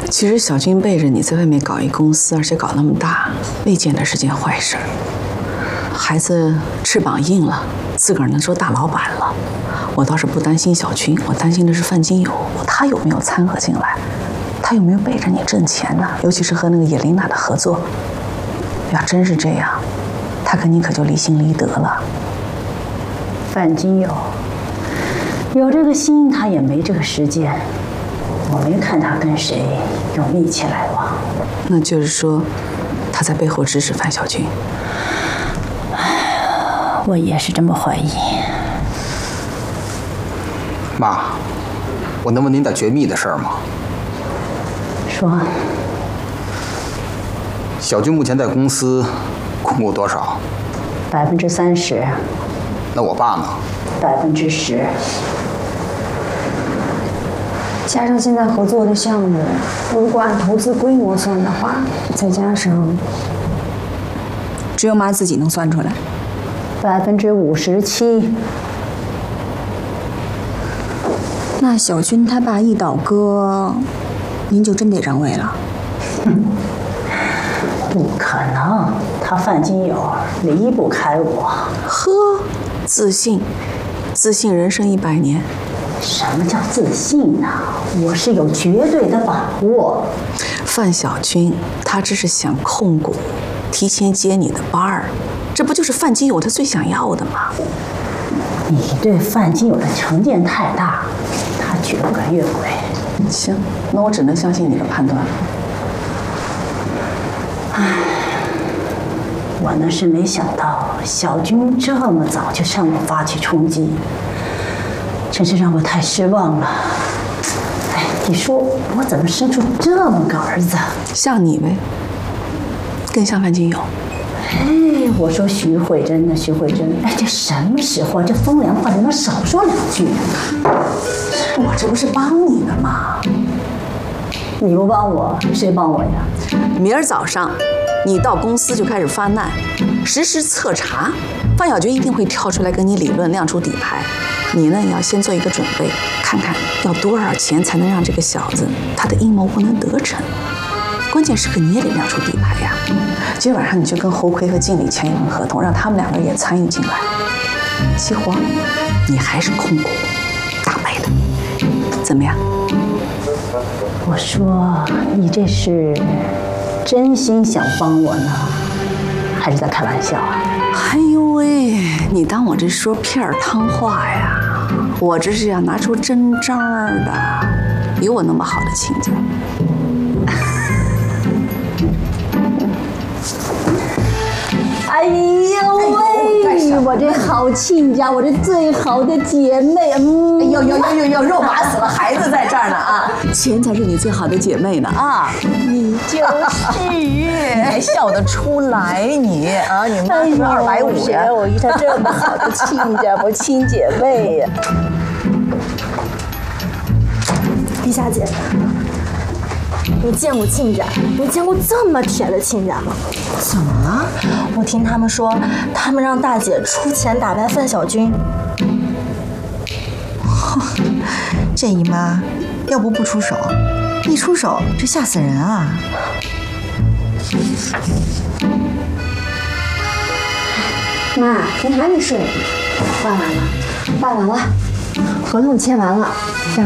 其实小军背着你在外面搞一公司，而且搞那么大，未见得是件坏事。孩子翅膀硬了，自个儿能做大老板了。我倒是不担心小军，我担心的是范金友，他有没有掺和进来？他有没有背着你挣钱呢？尤其是和那个叶琳娜的合作。要真是这样，他跟你可就离心离德了。 范金友有这个心，他也没这个时间。我没看他跟谁有密切来往。 那就是说，他在背后指使范小军。 我也是这么怀疑。 妈，我能问您点绝密的事儿吗？ 说。 小军目前在公司控股多少 ？30%。 那我爸呢 ？10%。 加上现在合作的项目，如果按投资规模算的话，再加上， 只有妈自己能算出来。 57%。 那小军他爸一倒戈，您就真得让位了。 不可能，他范金友离不开我。 呵，自信人生100年。 什么叫自信呢？我是有绝对的把握。 范小军他只是想控股，提前接你的班儿，这不就是范金友他最想要的吗？ 你对范金友的成见太大，他绝不敢越轨。 行，那我只能相信你的判断了。 唉，我那是没想到小军这么早就向我发起冲击，真是让我太失望了。哎，你说我怎么生出这么个儿子？ 像你呗，更像范金友。 哎，我说徐慧珍呢？徐慧珍，哎，这什么时候这风凉话你能少说2句？ 我这不是帮你的吗？ 你不帮我，谁帮我呀？ 明儿早上，你到公司就开始发难，实时测查，范小军一定会跳出来跟你理论，亮出底牌。你呢，也要先做一个准备，看看要多少钱才能让这个小子他的阴谋不能得逞。关键时刻你也得亮出底牌呀。今晚上你就跟侯奎和经理签一份合同，让他们2个也参与进来。齐活，你还是控股大卖的，怎么样？ 我说你这是真心想帮我呢，还是在开玩笑啊？ 哎呦喂，你当我这说片儿汤话呀？我这是要拿出真章的，有我那么好的亲家？ 哎呦喂，我这好亲家，我这最好的姐妹， 有肉麻死了，孩子在这儿呢啊，钱才是你最好的姐妹呢啊， 你就是， 你还笑得出来你啊？你妈是250呀！ 我遇到这么好的亲家，我亲姐妹呀。 碧霞姐，你见过亲家？你见过这么铁的亲家吗？ 怎么了？ 我听他们说，他们让大姐出钱打败范小军。 这姨妈，要不出手，一出手这吓死人啊！ 妈，您还没睡？办完了，合同签完了，让